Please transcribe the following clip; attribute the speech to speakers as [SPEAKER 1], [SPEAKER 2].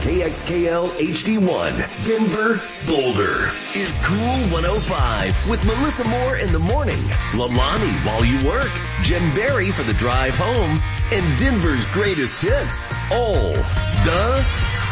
[SPEAKER 1] KXKL HD1, Denver, Boulder, is Cool 105 with Melissa Moore in the morning, Lalani while you work, Jim Berry for the drive home, and Denver's greatest hits, all the